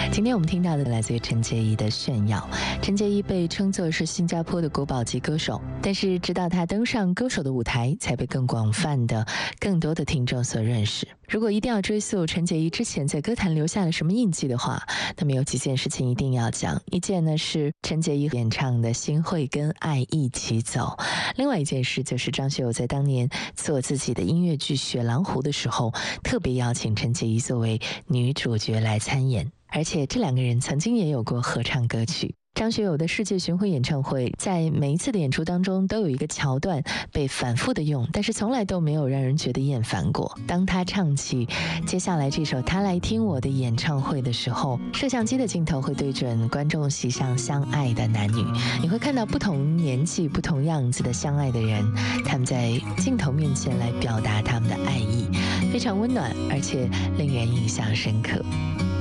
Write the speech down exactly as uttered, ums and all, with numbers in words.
今天我们听到的来自于陈洁仪的《炫耀》。陈洁仪被称作是新加坡的国宝级歌手，但是直到她登上歌手的舞台，才被更广泛的、更多的听众所认识。如果一定要追溯陈洁仪之前在歌坛留下了什么印记的话，那么有几件事情一定要讲。一件呢是陈洁仪演唱的《心会跟爱一起走》，另外一件事就是张学友在当年做自己的音乐剧《雪狼湖》的时候，特别邀请陈洁仪作为女主角来参演，而且这两个人曾经也有过合唱歌曲。张学友的世界巡回演唱会，在每一次的演出当中都有一个桥段被反复的用，但是从来都没有让人觉得厌烦过。当他唱起接下来这首《他来听我的演唱会》的时候，摄像机的镜头会对准观众席上相爱的男女，你会看到不同年纪不同样子的相爱的人，他们在镜头面前来表达他们的爱意，非常温暖，而且令人印象深刻。